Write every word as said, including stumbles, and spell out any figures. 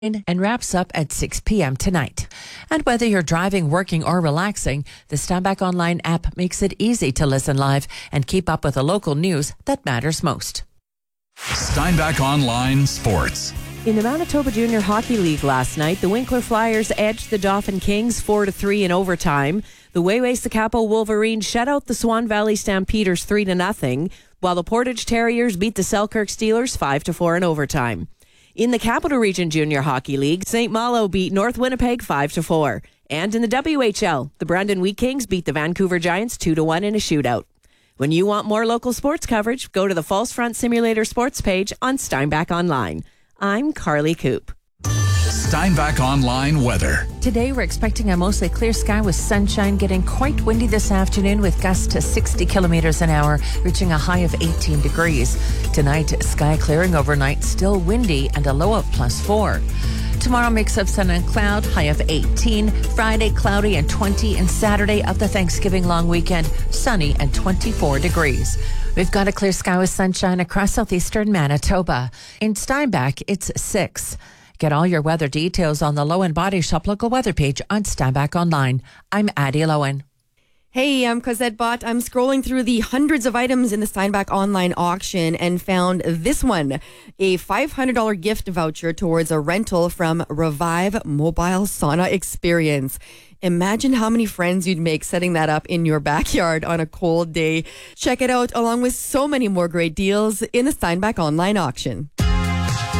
and wraps up at six p.m. tonight. And whether you're driving, working, or relaxing, the Steinbach Online app makes it easy to listen live and keep up with the local news that matters most. Steinbach Online Sports. In the Manitoba Junior Hockey League last night, the Winkler Flyers edged the Dauphin Kings four to three in overtime. The Wayway-Sakapo Wolverines shut out the Swan Valley Stampeders three to nothing, while the Portage Terriers beat the Selkirk Steelers five to four in overtime. In the Capital Region Junior Hockey League, Saint Malo beat North Winnipeg five to four. And in the W H L, the Brandon Wheat Kings beat the Vancouver Giants two to one in a shootout. When you want more local sports coverage, go to the False Front Simulator Sports page on Steinbach Online. I'm Carly Coop. Steinbach Online weather. Today, we're expecting a mostly clear sky with sunshine, getting quite windy this afternoon with gusts to sixty kilometers an hour, reaching a high of eighteen degrees. Tonight, sky clearing overnight, still windy and a low of plus four. Tomorrow, mix of sun and cloud, high of eighteen. Friday, cloudy and twenty. And Saturday of the Thanksgiving long weekend, sunny and twenty-four degrees. We've got a clear sky with sunshine across southeastern Manitoba. In Steinbach, it's six. Get all your weather details on the Lowen Body Shop local weather page on Steinbach Online. I'm Addie Lowen. Hey, I'm Cosette Bott. I'm scrolling through the hundreds of items in the Steinbach Online auction and found this one, a five hundred dollars gift voucher towards a rental from Revive Mobile Sauna Experience. Imagine how many friends you'd make setting that up in your backyard on a cold day. Check it out along with so many more great deals in the Steinbach Online auction.